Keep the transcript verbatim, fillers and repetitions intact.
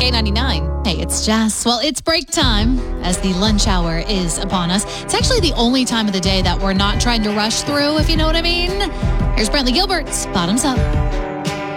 K ninety-nine. Hey, it's Jess. Well, it's break time as the lunch hour is upon us. It's actually the only time of the day that we're not trying to rush through, if you know what I mean. Here's Brantley Gilbert's Bottoms Up.